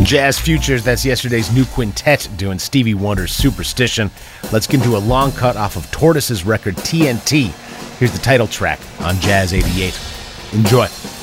Jazz Futures, that's yesterday's new quintet doing Stevie Wonder's Superstition. Let's get into a long cut off of Tortoise's record TNT. Here's the title track on Jazz 88. Enjoy.